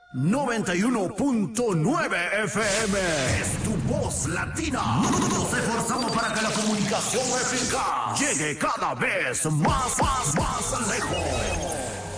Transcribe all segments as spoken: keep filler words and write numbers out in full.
noventa y uno punto nueve F M. Es tu voz latina. Nos esforzamos para que la comunicación eficaz llegue cada vez más, más, más lejos.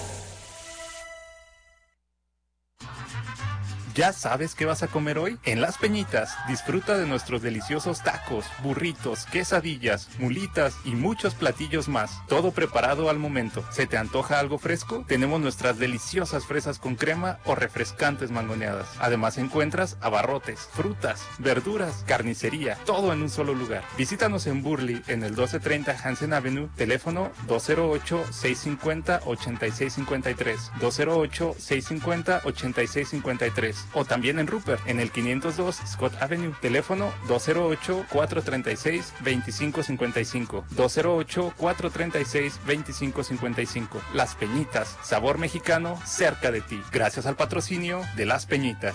¿Ya sabes qué vas a comer hoy? En Las Peñitas, disfruta de nuestros deliciosos tacos, burritos, quesadillas, mulitas y muchos platillos más. Todo preparado al momento. ¿Se te antoja algo fresco? Tenemos nuestras deliciosas fresas con crema o refrescantes mangoneadas. Además encuentras abarrotes, frutas, verduras, carnicería, todo en un solo lugar. Visítanos en Burley, en el doce treinta Hansen Avenue, teléfono dos cero ocho, seis cinco cero, ocho seis cinco tres, dos cero ocho, seis cinco cero, ocho seis cinco tres. O también en Rupert, en el quinientos dos Scott Avenue, teléfono dos cero ocho, cuatro tres seis, dos cinco cinco cinco, dos cero ocho, cuatro tres seis, dos cinco cinco cinco. Las Peñitas, sabor mexicano cerca de ti, gracias al patrocinio de Las Peñitas.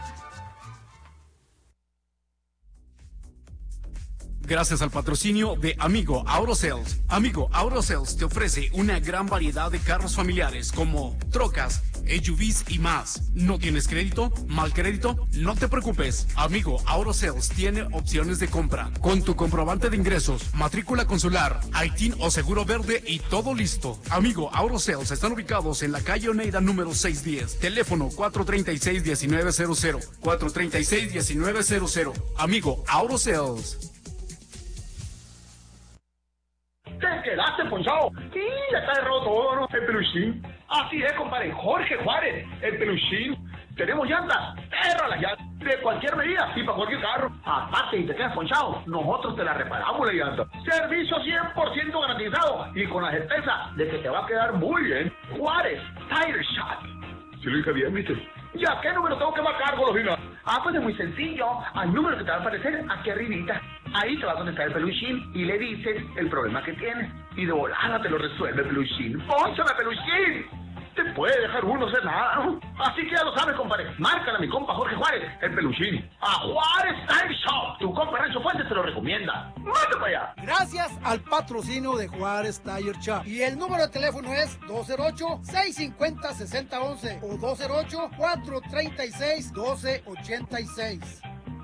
Gracias al patrocinio de Amigo Auto Sales. Amigo Auto Sales te ofrece una gran variedad de carros familiares como trocas, S U Vs y más. ¿No tienes crédito? ¿Mal crédito? No te preocupes. Amigo Auto Sales tiene opciones de compra. Con tu comprobante de ingresos, matrícula consular, I T I N o seguro verde y todo listo. Amigo Auto Sales están ubicados en la calle Oneida número seiscientos diez. Teléfono cuatro tres seis, uno nueve cero cero. cuatro tres seis, uno nueve cero cero. Amigo Auto Sales. ¿Te quedaste ponchado? Sí, ya está errado todo, ¿no? El peluchín. Así es, compadre. Jorge Juárez, el peluchín. Tenemos llantas. Erra las llantas. De cualquier medida, y para cualquier carro. Aparte, y te quedas ponchado, nosotros te la reparamos la llanta. Servicio cien por ciento garantizado. Y con la certeza de que te va a quedar muy bien. Juárez Tire Shop. ¿Sí lo dije bien, viste? ¿Ya qué número tengo que marcar, Golosina? Ah, pues es muy sencillo. Al número que te va a aparecer aquí arribita. Ahí te va a contestar el peluchín y le dices el problema que tienes. Y de volada te lo resuelve el peluchín. ¡Pónchame, peluchín! Te puede dejar uno hacer nada, ¿no? Así que ya lo sabes, compadre. Márcale a mi compa Jorge Juárez, el peluchín. A Juárez Tire Shop. Tu compa Rancho Fuentes te lo recomienda. ¡Mate para allá! Gracias al patrocinio de Juárez Tire Shop. Y el número de teléfono es dos cero ocho, seis cinco cero, seis cero uno uno o dos cero ocho, cuatro tres seis, uno dos ocho seis.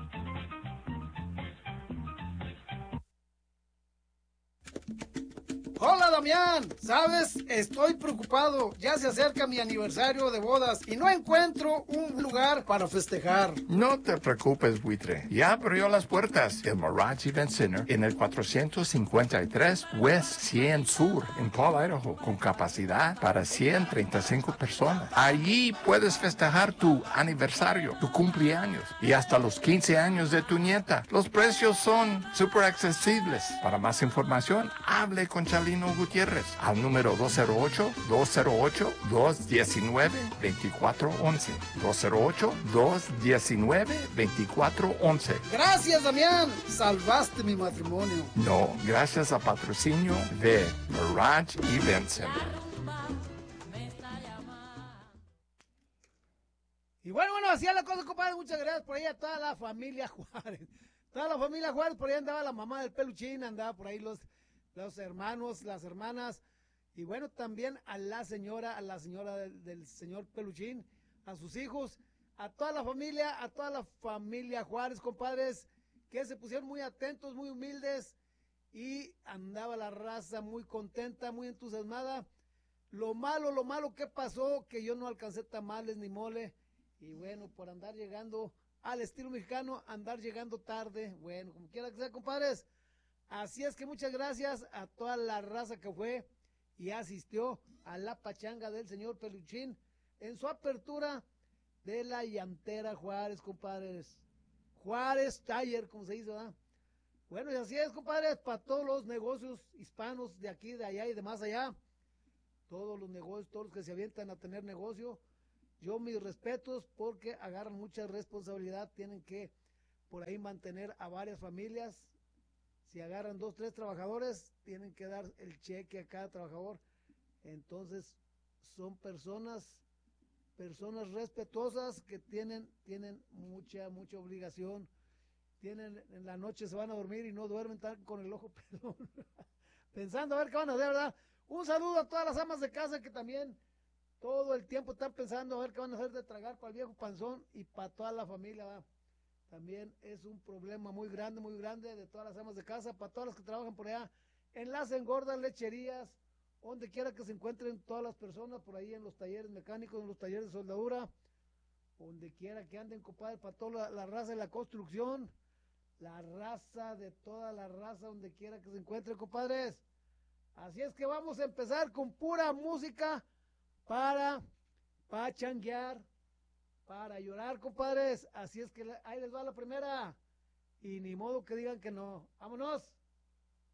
Hola Damián, ¿sabes? Estoy preocupado, ya se acerca mi aniversario de bodas y no encuentro un lugar para festejar. No te preocupes, buitre, ya abrió las puertas el Mirage Event Center en el cuatrocientos cincuenta y tres West cien Sur en Paul, Idaho, con capacidad para ciento treinta y cinco personas. Allí puedes festejar tu aniversario, tu cumpleaños y hasta los quince años de tu nieta. Los precios son súper accesibles. Para más información, hable con Chalino Gutiérrez al número dos cero ocho, dos cero ocho, dos uno nueve, dos cuatro uno uno. dos cero ocho, dos uno nueve, dos cuatro uno uno. Gracias, Damián. Salvaste mi matrimonio. No, gracias al patrocinio de Mirage Event Center. Y bueno, bueno, hacía la cosa, compadre. Muchas gracias por ahí a toda la familia Juárez. Toda la familia Juárez, por ahí andaba la mamá del peluchín, andaba por ahí los... los hermanos, las hermanas, y bueno, también a la señora, a la señora del, del señor Peluchín, a sus hijos, a toda la familia, a toda la familia Juárez, compadres, que se pusieron muy atentos, muy humildes, y andaba la raza muy contenta, muy entusiasmada. Lo malo, lo malo que pasó, que yo no alcancé tamales ni mole, y bueno, por andar llegando al estilo mexicano, andar llegando tarde, bueno, como quiera que sea, compadres. Así es que muchas gracias a toda la raza que fue y asistió a la pachanga del señor Peluchín en su apertura de la llantera Juárez, compadres. Juárez Tire, como se dice, ¿verdad? Bueno, y así es, compadres, para todos los negocios hispanos de aquí, de allá y de más allá. Todos los negocios, todos los que se avientan a tener negocio. Yo mis respetos porque agarran mucha responsabilidad, tienen que por ahí mantener a varias familias. Si agarran dos, tres trabajadores, tienen que dar el cheque a cada trabajador. Entonces, son personas, personas respetuosas que tienen, tienen mucha, mucha obligación. Tienen, en la noche se van a dormir y no duermen, están con el ojo pelón, pensando a ver qué van a hacer, ¿verdad? Un saludo a todas las amas de casa que también todo el tiempo están pensando a ver qué van a hacer de tragar para el viejo panzón y para toda la familia, ¿va? También es un problema muy grande, muy grande de todas las amas de casa, para todas las que trabajan por allá, en las engordas lecherías, donde quiera que se encuentren todas las personas, por ahí en los talleres mecánicos, en los talleres de soldadura, donde quiera que anden, compadre, para toda la, la raza de la construcción, la raza de toda la raza, donde quiera que se encuentren, compadres. Así es que vamos a empezar con pura música para pachanguear, para llorar, compadres. Así es que ahí les va la primera. Y ni modo que digan que no. ¡Vámonos!